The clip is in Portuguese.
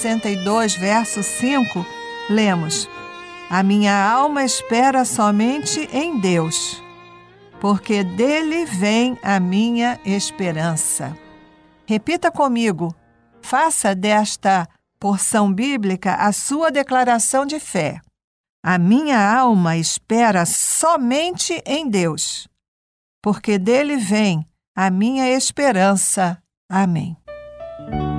62, verso 5, lemos: A minha alma espera somente em Deus, porque dele vem a minha esperança. Repita comigo, faça desta porção bíblica a sua declaração de fé. A minha alma espera somente em Deus, porque dele vem a minha esperança. Amém.